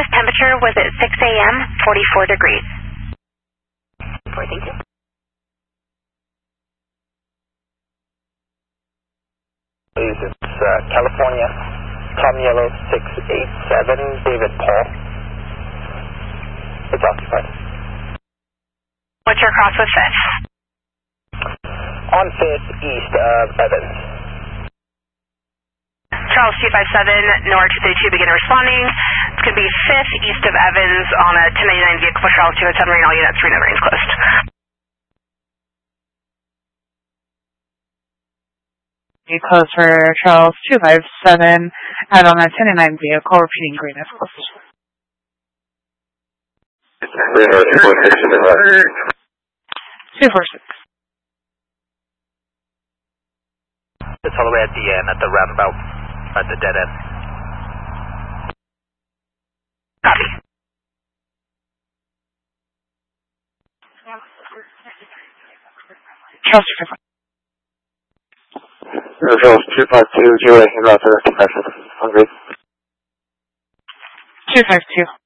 lowest temperature was at 6 a.m., 44 degrees. Thank you. Please, it's California, Tom Yellow 687, David Paul. It's occupied. What's your cross with 5th? On 5th, east of Evans. Charles 257, Nora 232, begin responding. It's going to be 5th, east of Evans on a 1099 vehicle for Charles 207, marine all units, rename range closed. Close for Charles 257, out on a 1099 vehicle, repeating green is closed. 246. It's all the way at the end, at the roundabout, at the dead end. Copy. Charles 255. Charles 252, Julie, about the compression. Hungry. 252.